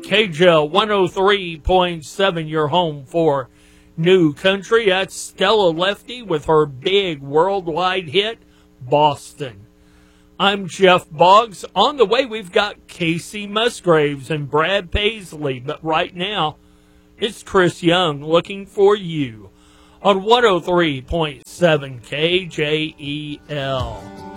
KJL 103.7, your home for new country. That's Stella Lefty with her big worldwide hit, Boston. I'm Jeff Boggs. On the way, we've got Casey Musgraves and Brad Paisley. But right now, it's Chris Young looking for you on 103.7 KJEL.